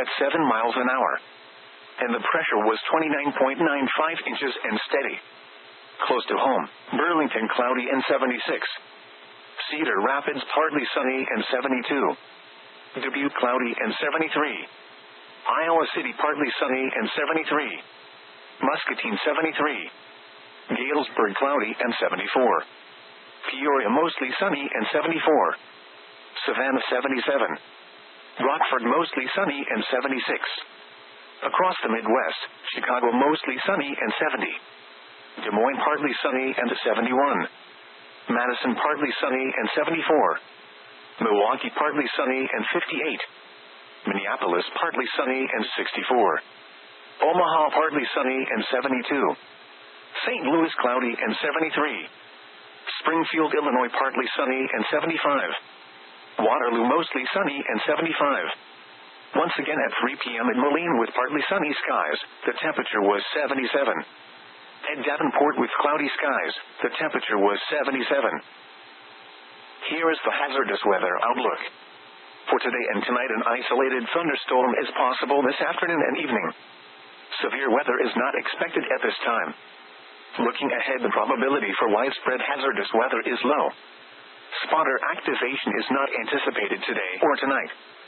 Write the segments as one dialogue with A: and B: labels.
A: at 7 miles an hour. And the pressure was 29.95 inches and steady. Close to home, Burlington cloudy and 76. Cedar Rapids partly sunny and 72. Dubuque cloudy and 73. Iowa City partly sunny and 73. Muscatine 73. Galesburg cloudy and 74. Peoria mostly sunny and 74. Savannah 77. Rockford mostly sunny and 76. Across the Midwest, Chicago mostly sunny and 70. Des Moines partly sunny and 71. Madison partly sunny and 74. Milwaukee partly sunny and 58. Minneapolis partly sunny and 64. Omaha partly sunny and 72. St. Louis cloudy and 73. Springfield, Illinois partly sunny and 75. Waterloo mostly sunny and 75. Once again at 3 p.m. in Moline with partly sunny skies, the temperature was 77. At Davenport with cloudy skies, the temperature was 77. Here is the hazardous weather outlook. For today and tonight, an isolated thunderstorm is possible this afternoon and evening. Severe weather is not expected at this time. Looking ahead, the probability for widespread hazardous weather is low. Spotter activation is not anticipated today or tonight.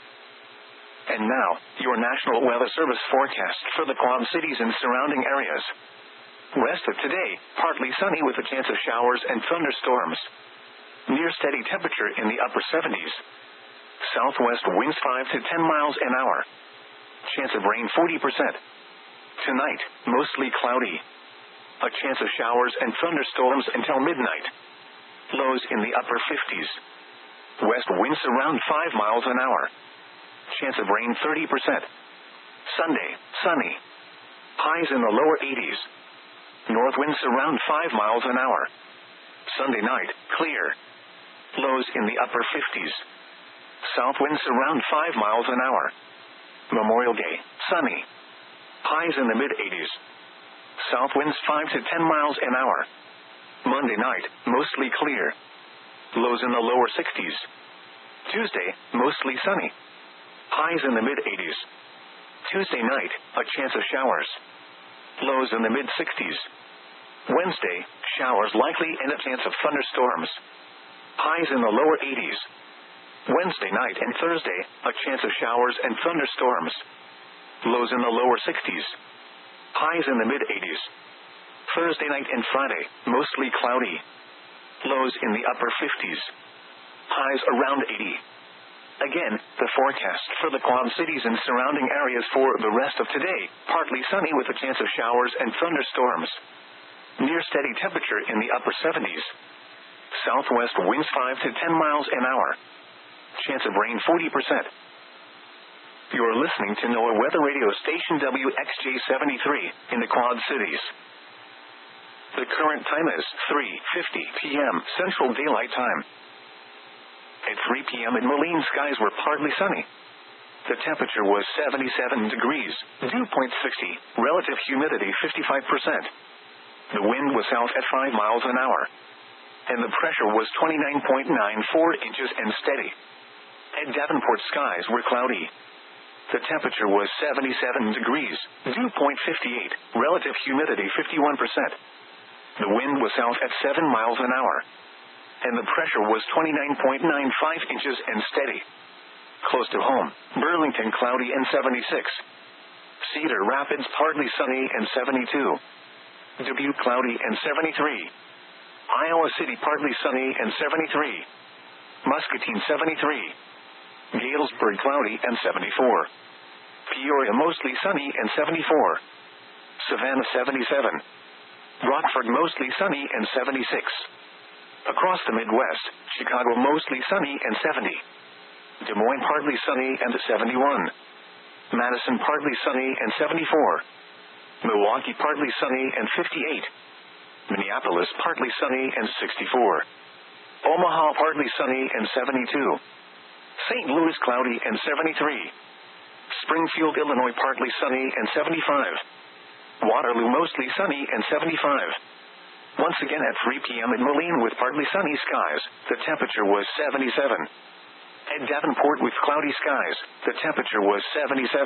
A: And now, your National Weather Service forecast for the Quad Cities and surrounding areas. West of today, partly sunny with a chance of showers and thunderstorms. Near steady temperature in the upper 70s. Southwest winds 5 to 10 miles an hour. Chance of rain 40%. Tonight, mostly cloudy. A chance of showers and thunderstorms until midnight. Lows in the upper 50s. West winds around 5 miles an hour. Chance of rain 30%. Sunday, sunny. Highs in the lower 80s. North winds around 5 miles an hour. Sunday night, clear. Lows in the upper 50s. South winds around 5 miles an hour. Memorial Day, sunny. Highs in the mid-80s. South winds 5 to 10 miles an hour. Monday night, mostly clear. Lows in the lower 60s. Tuesday, mostly sunny. Highs in the mid-80s. Tuesday night, a chance of showers. Lows in the mid-60s. Wednesday, showers likely and a chance of thunderstorms. Highs in the lower 80s. Wednesday night and Thursday, a chance of showers and thunderstorms. Lows in the lower 60s. Highs in the mid-80s. Thursday night and Friday, mostly cloudy. Lows in the upper 50s. Highs around 80. Again, the forecast for the Quad Cities and surrounding areas for the rest of today, partly sunny with a chance of showers and thunderstorms. Near steady temperature in the upper 70s. Southwest winds 5 to 10 miles an hour. Chance of rain 40%. You're listening to NOAA Weather Radio Station WXJ73 in the Quad Cities. The current time is 3:50 p.m. Central Daylight Time. At 3 p.m. in Moline, skies were partly sunny. The temperature was 77 degrees, dew point 60, relative humidity 55%. The wind was south at 5 miles an hour. And the pressure was 29.94 inches and steady. At Davenport, skies were cloudy. The temperature was 77 degrees, dew point 58, relative humidity 51%. The wind was south at 7 miles an hour. And the pressure was 29.95 inches and steady. Close to home, Burlington cloudy and 76. Cedar Rapids partly sunny and 72. Dubuque cloudy and 73. Iowa City partly sunny and 73. Muscatine 73. Galesburg cloudy and 74. Peoria mostly sunny and 74. Savannah 77. Rockford mostly sunny and 76. Across the Midwest, Chicago mostly sunny and 70. Des Moines partly sunny and 71. Madison partly sunny and 74. Milwaukee partly sunny and 58. Minneapolis partly sunny and 64. Omaha partly sunny and 72. St. Louis cloudy and 73. Springfield, Illinois partly sunny and 75. Waterloo mostly sunny and 75. Once again at 3 p.m. in Moline with partly sunny skies, the temperature was 77. At Davenport with cloudy skies, the temperature was 77.